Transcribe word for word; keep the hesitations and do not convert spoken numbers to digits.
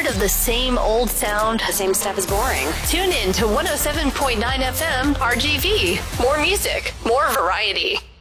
Tired of the same old sound? The same stuff is boring. Tune in to one oh seven point nine F M R G V. More music, more variety.